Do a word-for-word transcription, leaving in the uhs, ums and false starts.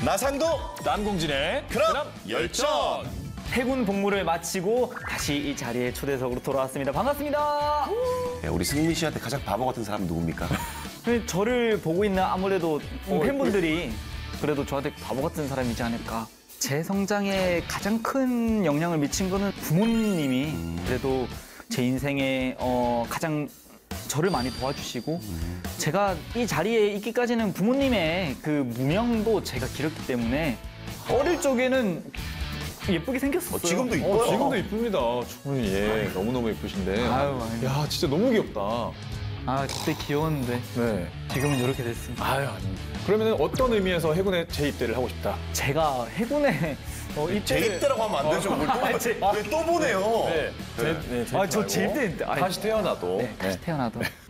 나상도 남궁진의 그럼 열전. 해군 복무를 마치고 다시 이 자리에 초대석으로 돌아왔습니다. 반갑습니다. 네, 우리 승민 씨한테 가장 바보 같은 사람은 누굽니까? 저를 보고 있는 아무래도 팬분들이 그래도 저한테 바보 같은 사람이지 않을까. 제 성장에 가장 큰 영향을 미친 거는 부모님이 그래도 제 인생에 어, 가장 저를 많이 도와주시고 제가 이 자리에 있기까지는 부모님의 그 무명도 제가 길었기 때문에 어릴 적에는 예쁘게 생겼었어요. 어, 지금도 이뻐요. 어, 지금도 이쁩니다. 충분히 예, 너무너무 예쁘신데. 아유, 아유. 야, 진짜 너무 귀엽다. 아, 그때 귀여웠는데 네. 지금은 이렇게 됐습니다. 아유, 아닙니다. 그러면 어떤 의미에서 해군에 재입대를 하고 싶다? 제가 해군에 어, 이때 재입대라고 하면 안 되죠. 아, 제- 왜 또 보내요? 네. 제, 네, 아, 저 재입대 다시 태어나도. 네, 다시 태어나도